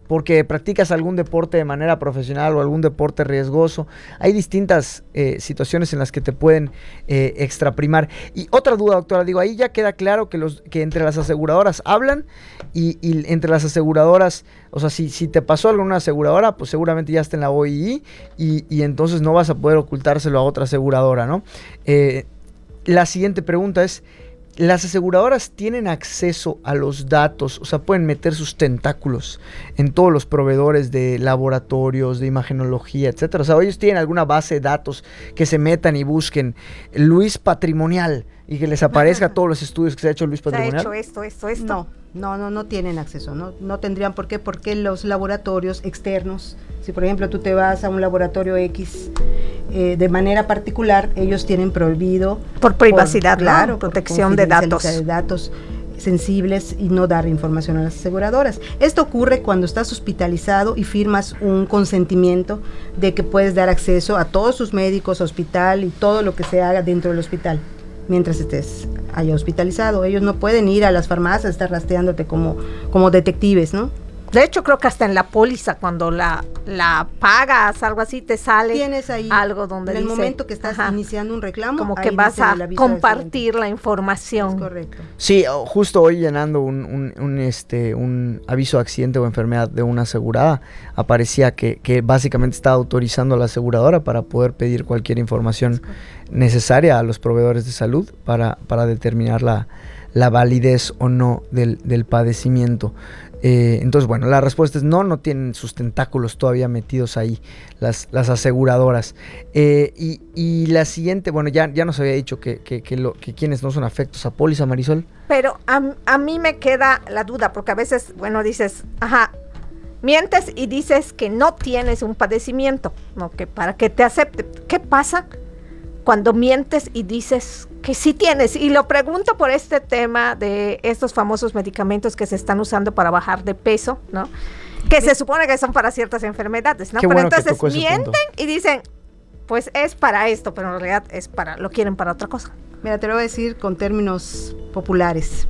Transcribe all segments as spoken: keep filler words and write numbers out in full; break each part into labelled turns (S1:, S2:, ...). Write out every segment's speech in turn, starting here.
S1: porque practicas algún deporte de manera profesional o algún deporte riesgoso. Hay distintas eh, situaciones en las que te pueden eh, extraprimar. Y otra duda, doctora, digo, ahí ya queda claro que, los, que entre las aseguradoras hablan y, y entre las aseguradoras, o sea, si, si te pasó algo en una aseguradora, pues seguramente ya está en la O I I y, y entonces no vas a poder ocultárselo a otra aseguradora, ¿no? Eh, la siguiente pregunta es, ¿las aseguradoras tienen acceso a los datos? O sea, pueden meter sus tentáculos en todos los proveedores de laboratorios, de imagenología, etcétera. O sea, ellos tienen alguna base de datos que se metan y busquen Luis Patrimonial y que les aparezca todos los estudios que se ha hecho Luis Patrimonial.
S2: ¿Se ha hecho esto, esto, esto?
S3: No, no, no, no tienen acceso, no, no tendrían por qué, porque los laboratorios externos, si por ejemplo tú te vas a un laboratorio X eh, de manera particular, ellos tienen prohibido
S2: por privacidad,
S3: por, claro,
S2: ¿no? Protección de datos.
S3: de datos sensibles y no dar información a las aseguradoras. Esto ocurre cuando estás hospitalizado y firmas un consentimiento de que puedes dar acceso a todos sus médicos, hospital y todo lo que se haga dentro del hospital mientras estés allá hospitalizado. Ellos no pueden ir a las farmacias, estar rastreándote como, como detectives, ¿no?
S2: De hecho, creo que hasta en la póliza, cuando la, la pagas, algo así, te sale
S3: Tienes ahí
S2: algo donde
S3: en
S2: dice,
S3: el momento que estás
S2: ajá,
S3: iniciando un reclamo,
S2: como que
S3: ahí
S2: vas
S3: dice
S2: a
S3: el aviso
S2: compartir
S3: de
S2: la información.
S3: Es correcto.
S1: Sí, justo hoy llenando un, un, un, este, un aviso de accidente o enfermedad de una asegurada, aparecía que, que básicamente estaba autorizando a la aseguradora para poder pedir cualquier información necesaria a los proveedores de salud para, para determinar la, la validez o no del, del padecimiento. Eh, entonces, bueno, la respuesta es no, no tienen sus tentáculos todavía metidos ahí las, las aseguradoras. Eh, y, y la siguiente, bueno, ya, ya nos había dicho que, que, que, lo, que quienes no son afectos a póliza, Marisol.
S2: Pero a, a mí me queda la duda, porque a veces, bueno, dices, ajá, mientes y dices que no tienes un padecimiento, ¿no? Que para que te acepte. ¿Qué pasa cuando mientes y dices que sí tienes? Y lo pregunto por este tema de estos famosos medicamentos que se están usando para bajar de peso, ¿no? Que se supone que son para ciertas enfermedades, ¿no?
S1: Qué
S2: Pero
S1: bueno que
S2: entonces
S1: tocó ese
S2: mienten
S1: punto.
S2: y dicen, pues es para esto, pero en realidad es para, lo quieren para otra cosa.
S3: Mira, te lo voy a decir con términos populares.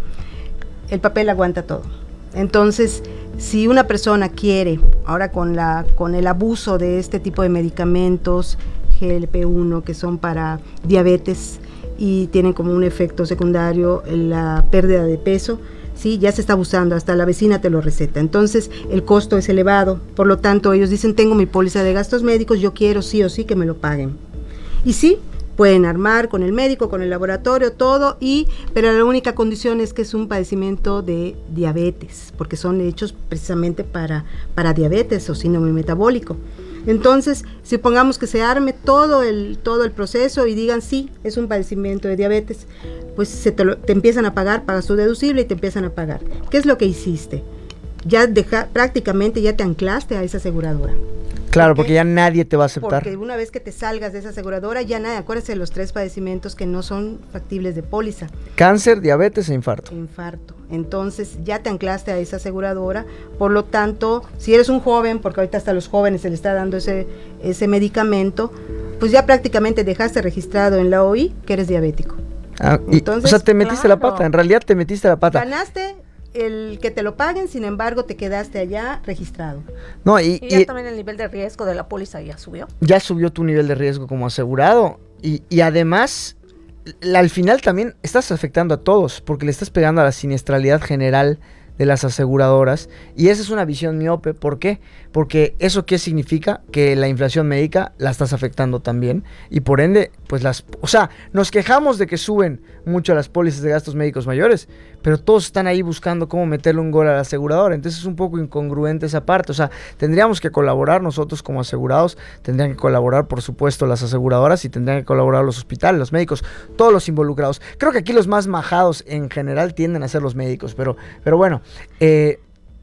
S3: El papel aguanta todo. Entonces, si una persona quiere, ahora con la con el abuso de este tipo de medicamentos, G L P uno, que son para diabetes y tienen como un efecto secundario la pérdida de peso, sí, ya se está abusando, hasta la vecina te lo receta. Entonces, el costo es elevado, por lo tanto, ellos dicen, tengo mi póliza de gastos médicos, yo quiero sí o sí que me lo paguen. Y sí, pueden armar con el médico, con el laboratorio, todo, y pero la única condición es que es un padecimiento de diabetes, porque son hechos precisamente para, para diabetes o síndrome metabólico. Entonces, si pongamos que se arme todo el, todo el proceso y digan, sí, es un padecimiento de diabetes, pues se te, lo, te empiezan a pagar, pagas tu deducible y te empiezan a pagar. ¿Qué es lo que hiciste? Ya deja, prácticamente ya te anclaste a esa aseguradora.
S1: Claro, porque ya nadie te va a aceptar.
S3: Porque una vez que te salgas de esa aseguradora, ya nadie, acuérdate de los tres padecimientos que no son factibles de póliza.
S1: Cáncer, diabetes e infarto.
S3: Infarto. Entonces ya te anclaste a esa aseguradora, por lo tanto, si eres un joven, porque ahorita hasta a los jóvenes se le está dando ese, ese medicamento, pues ya prácticamente dejaste registrado en la O I que eres diabético.
S1: Ah, y,
S3: Entonces,
S1: o sea, te metiste
S2: claro.
S1: la pata, en realidad te metiste la pata.
S3: Ganaste el que te lo paguen, sin embargo te quedaste allá registrado.
S1: No, y,
S2: Y ya
S1: y
S2: también el nivel de riesgo de la póliza ya subió.
S1: ya subió tu nivel de riesgo como asegurado y, y además la, al final también estás afectando a todos porque le estás pegando a la siniestralidad general de las aseguradoras y esa es una visión miope. ¿Por qué? Porque eso qué significa que la inflación médica la estás afectando también y por ende pues las, o sea, nos quejamos de que suben mucho las pólizas de gastos médicos mayores, pero todos están ahí buscando cómo meterle un gol al asegurador, entonces es un poco incongruente esa parte. O sea, tendríamos que colaborar nosotros como asegurados, tendrían que colaborar por supuesto las aseguradoras y tendrían que colaborar los hospitales, los médicos, todos los involucrados. Creo que aquí los más majados en general tienden a ser los médicos, pero, pero bueno, eh,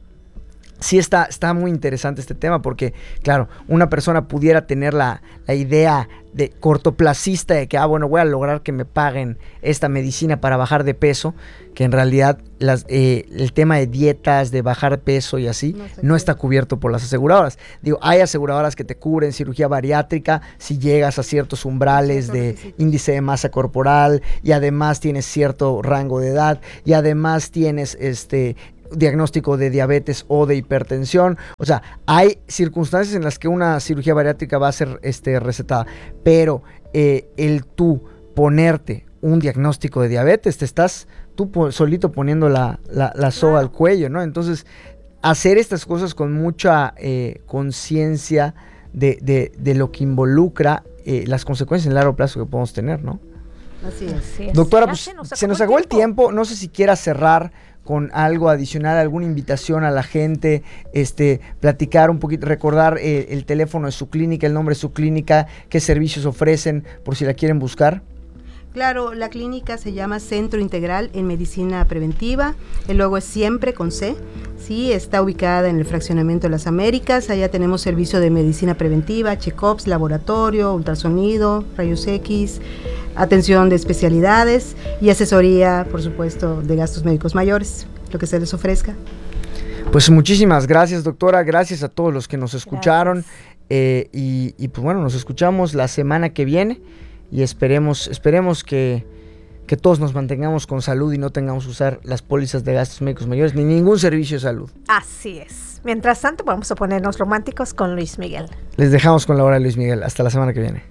S1: sí está, está muy interesante este tema porque, claro, una persona pudiera tener la, la idea de cortoplacista de que, ah, bueno, voy a lograr que me paguen esta medicina para bajar de peso, que en realidad las, eh, el tema de dietas, de bajar peso y así, no, no está cubierto por las aseguradoras. Digo, hay aseguradoras que te cubren cirugía bariátrica si llegas a ciertos umbrales de índice de masa corporal y además tienes cierto rango de edad y además tienes este diagnóstico de diabetes o de hipertensión. O sea, hay circunstancias en las que una cirugía bariátrica va a ser este, recetada, pero eh, el tú ponerte un diagnóstico de diabetes, te estás tú po- solito poniendo la, la, la soga
S2: Claro.
S1: al cuello, ¿no? Entonces, hacer estas cosas con mucha eh, conciencia de, de, de lo que involucra eh, las consecuencias en largo plazo que podemos tener, ¿no?
S3: Así es.
S2: Así es.
S1: Doctora,
S2: Ya
S1: pues
S2: se nos
S1: se nos
S2: acabó
S1: acabó el tiempo. No sé si quiera cerrar con algo adicional, alguna invitación a la gente, este, platicar un poquito, recordar eh, el teléfono de su clínica, el nombre de su clínica, qué servicios ofrecen, por si la quieren buscar.
S3: Claro, la clínica se llama Centro Integral en Medicina Preventiva, el logo es siempre con C, sí, está ubicada en el Fraccionamiento de las Américas, allá tenemos servicio de medicina preventiva, check-ups, laboratorio, ultrasonido, rayos X, atención de especialidades y asesoría, por supuesto, de gastos médicos mayores, lo que se les ofrezca.
S1: Pues muchísimas gracias, doctora, gracias a todos los que nos escucharon eh, y, y pues bueno, nos escuchamos la semana que viene. Y esperemos, esperemos que, que todos nos mantengamos con salud y no tengamos que usar las pólizas de gastos médicos mayores ni ningún servicio de salud.
S2: Así es. Mientras tanto, vamos a ponernos románticos con Luis Miguel.
S1: Les dejamos con la hora de Luis Miguel. Hasta la semana que viene.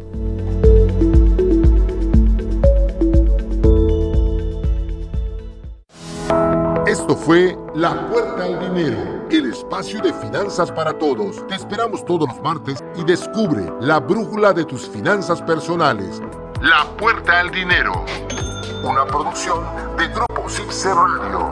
S4: Esto fue La Puerta al Dinero, el espacio de finanzas para todos. Te esperamos todos los martes y descubre la brújula de tus finanzas personales. La Puerta al Dinero, una producción de Grupo Cipse Radio.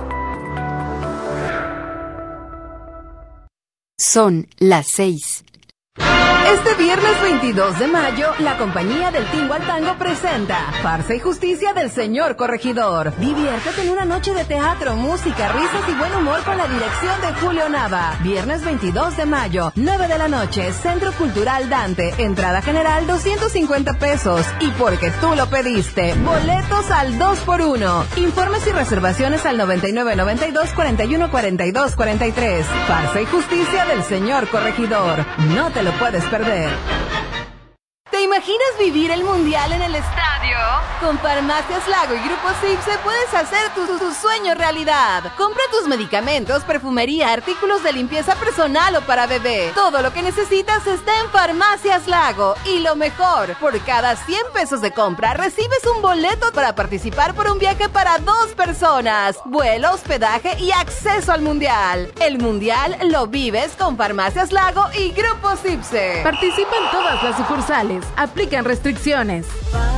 S5: Son las seis.
S6: Este viernes veintidós de mayo, la compañía del Tingo al Tango presenta Farsa y Justicia del Señor Corregidor. Diviértete en una noche de teatro, música, risas y buen humor con la dirección de Julio Nava. Viernes veintidós de mayo, nueve de la noche, Centro Cultural Dante. Entrada general doscientos cincuenta pesos. Y porque tú lo pediste, boletos al dos por uno. Informes y reservaciones al noventa y nueve noventa y dos cuarenta y uno cuarenta y dos cuarenta y tres. Farsa y Justicia del Señor Corregidor. No te lo puedes perder. ¿Te imaginas vivir el mundial en el estadio? Con Farmacias Lago y Grupo Cipse puedes hacer tu, tu, tu sueño realidad. Compra tus medicamentos, perfumería, artículos de limpieza personal o para bebé. Todo lo que necesitas está en Farmacias Lago. Y lo mejor, por cada cien pesos de compra recibes un boleto para participar por un viaje para dos personas. Vuelo, hospedaje y acceso al mundial. El mundial lo vives con Farmacias Lago y Grupo Cipse.
S7: Participa en todas las sucursales. Aplican restricciones.